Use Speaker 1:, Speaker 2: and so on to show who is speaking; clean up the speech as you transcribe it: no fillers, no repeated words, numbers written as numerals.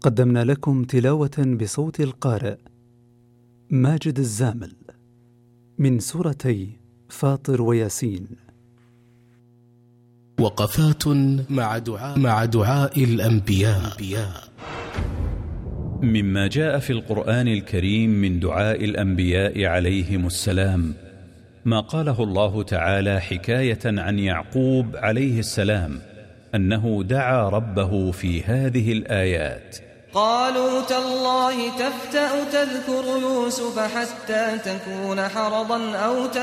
Speaker 1: قدمنا لكم تلاوة بصوت القارئ ماجد الزامل من سورتي فاطر وياسين.
Speaker 2: وقفات مع دعاء الأنبياء.
Speaker 3: مما جاء في القرآن الكريم من دعاء الأنبياء عليهم السلام ما قاله الله تعالى حكاية عن يعقوب عليه السلام أنه دعا ربه في هذه الآيات:
Speaker 4: قالوا تالله تفتأ تذكر يوسف حتى تكون حرضا أو